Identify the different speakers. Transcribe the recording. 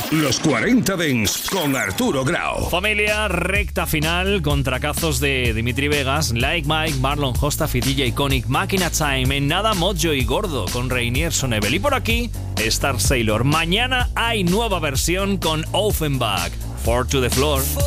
Speaker 1: Los 40 Dents con Arturo Grau.
Speaker 2: Familia, recta final con tracazos de Dimitri Vegas, Like Mike, Marlon Hostaff y DJ Iconic, Máquina Time, en nada Mojo y Gordo con Rainier Sonebel. Y por aquí, Star Sailor. Mañana hay nueva versión con Offenbach, Four to the Floor.